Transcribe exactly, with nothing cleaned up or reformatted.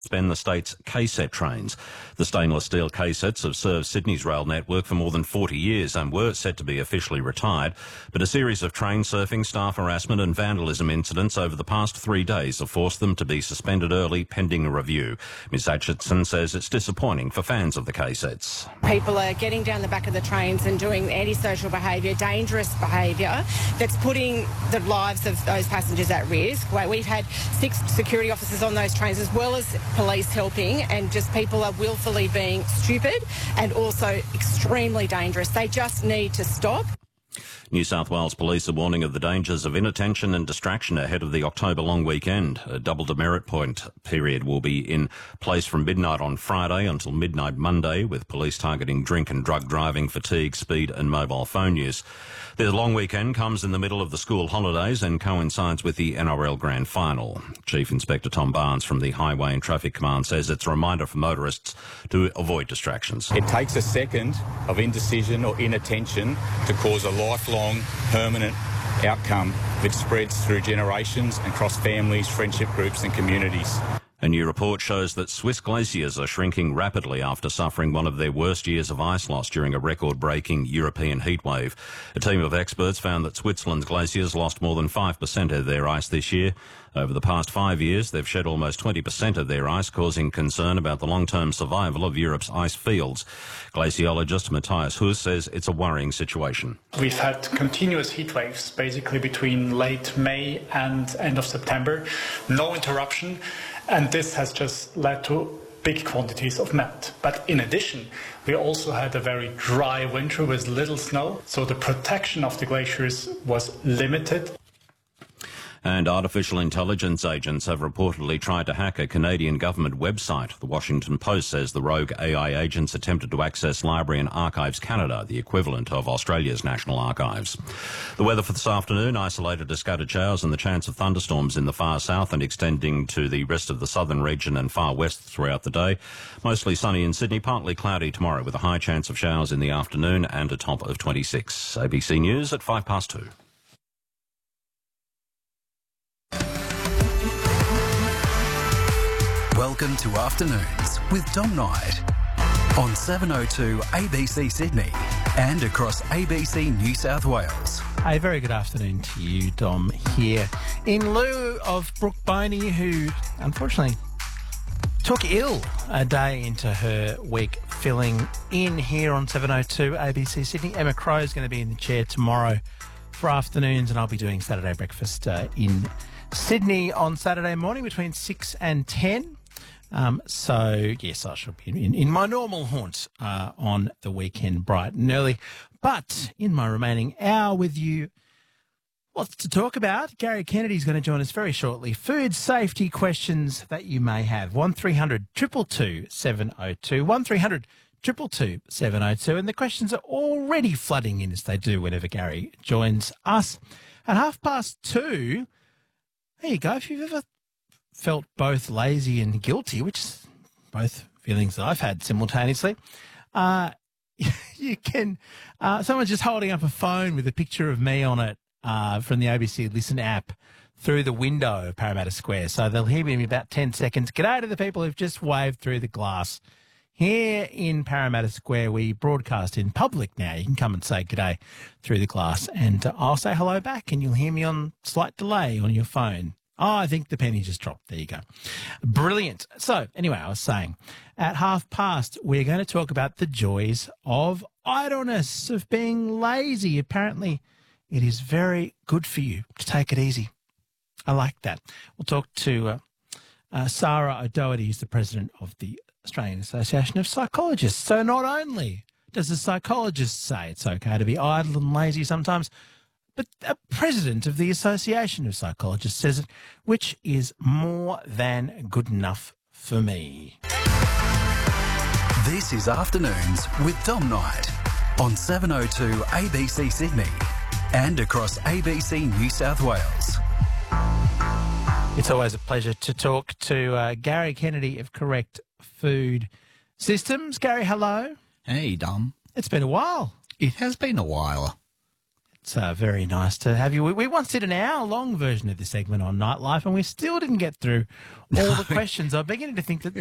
suspend the state's K-set trains. The stainless steel K-sets have served Sydney's rail network for more than forty years and were set to be officially retired, but a series of train surfing, staff harassment and vandalism incidents over the past three days have forced them to be suspended early pending a review. Miz Atchison says it's disappointing for fans of the K-sets. People are getting down the back of the trains and doing antisocial behaviour, dangerous behaviour that's putting the lives of those passengers at risk. We've had six security officers on those trains as well as police helping, and just people are willfully being stupid and also extremely dangerous. They just need to stop. New South Wales Police are warning of the dangers of inattention and distraction ahead of the October long weekend. A double demerit point period will be in place from midnight on Friday until midnight Monday, with police targeting drink and drug driving, fatigue, speed and mobile phone use. The long weekend comes in the middle of the school holidays and coincides with the N R L Grand Final. Chief Inspector Tom Barnes from the Highway and Traffic Command says it's a reminder for motorists to avoid distractions. It takes a second of indecision or inattention to cause a lifelong, permanent outcome that spreads through generations and across families, friendship groups and communities. A new report shows that Swiss glaciers are shrinking rapidly after suffering one of their worst years of ice loss during a record-breaking European heatwave. A team of experts found that Switzerland's glaciers lost more than five percent of their ice this year. Over the past five years, they've shed almost twenty percent of their ice, causing concern about the long-term survival of Europe's ice fields. Glaciologist Matthias Huss says it's a worrying situation. We've had continuous heat waves, basically between late May and end of September. No interruption. And this has just led to big quantities of melt. But in addition, we also had a very dry winter with little snow, so the protection of the glaciers was limited. And artificial intelligence agents have reportedly tried to hack a Canadian government website. The Washington Post says the rogue A I agents attempted to access Library and Archives Canada, the equivalent of Australia's National Archives. The weather for this afternoon: isolated to scattered showers and the chance of thunderstorms in the far south and extending to the rest of the southern region and far west throughout the day. Mostly sunny in Sydney, partly cloudy tomorrow with a high chance of showers in the afternoon and a top of twenty-six. A B C News at five past two. Welcome to Afternoons with Dom Knight on seven oh two A B C Sydney and across A B C New South Wales. A very good afternoon to you, Dom, here. In lieu of Brooke Boney, who unfortunately took ill a day into her week, filling in here on seven oh two A B C Sydney, Emma Crow is going to be in the chair tomorrow for afternoons, and I'll be doing Saturday breakfast uh, in Sydney on Saturday morning between six and ten. Um, so, yes, I shall be in, in my normal haunt uh, on the weekend, bright and early. But in my remaining hour with you, lots to talk about. Gary Kennedy's going to join us very shortly. Food safety questions that you may have. one three hundred two two two seven oh two. one three hundred two two two seven oh two. And the questions are already flooding in, as they do whenever Gary joins us. At half past two, there you go. If you've ever felt both lazy and guilty, which is both feelings that I've had simultaneously, uh, you can, uh, someone's just holding up a phone with a picture of me on it uh, from the A B C Listen app through the window of Parramatta Square. So they'll hear me in about ten seconds. G'day to the people who've just waved through the glass. Here in Parramatta Square, we broadcast in public now. You can come and say g'day through the glass, and uh, I'll say hello back, and you'll hear me on slight delay on your phone. Oh, I think the penny just dropped. There you go. Brilliant. So, anyway, I was saying, at half past, we're going to talk about the joys of idleness, of being lazy. Apparently, it is very good for you to take it easy. I like that. We'll talk to uh, uh, Sarah O'Doherty, who's the president of the Australian Association of Psychologists. So not only does the psychologist say it's okay to be idle and lazy sometimes, but a president of the Association of Psychologists says it, which is more than good enough for me. This is Afternoons with Dom Knight on seven oh two A B C Sydney and across A B C New South Wales. It's always a pleasure to talk to uh, Gary Kennedy of Correct Food Systems. Gary, hello. Hey, Dom. It's been a while. It has been a while. It's uh, very nice to have you. We, we once did an hour-long version of this segment on nightlife, and we still didn't get through all the questions. I'm beginning to think that